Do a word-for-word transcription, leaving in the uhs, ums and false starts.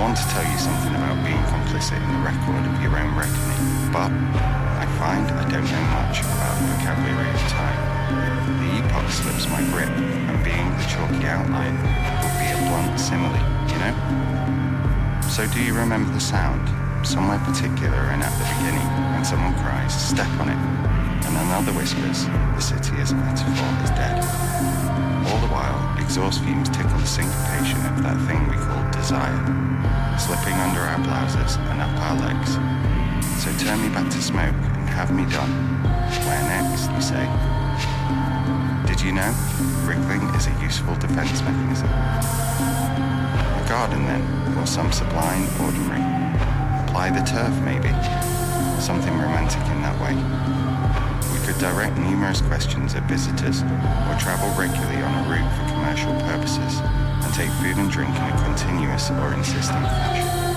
want to tell you something about being complicit in the record of your own reckoning, but I find I don't know much about the vocabulary of time. The epoch slips my grip, and being the chalky outline would be a blunt simile, you know? So do you remember the sound, somewhere particular and at the beginning, when someone cries, step on it, and another whispers, the city as a metaphor is dead? All the while, exhaust fumes tickle the syncopation of that thing we call desire, slipping under our blouses and up our legs. So turn me back to smoke and have me done. Where next, you say? Did you know? Wriggling is a useful defense mechanism. A garden then, or some sublime ordinary. Apply the turf maybe. Something romantic in that way. We could direct numerous questions at visitors, or travel regularly on a route for commercial purposes, and take food and drink in a continuous or insistent fashion.